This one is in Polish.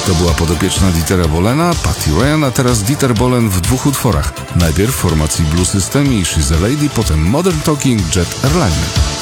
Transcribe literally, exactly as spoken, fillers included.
To była podopieczna Dietera Bolena, Patty Ryan, a teraz Dieter Bohlen w dwóch utworach. Najpierw w formacji Blue System i She's a Lady, potem Modern Talking Jet Airliner.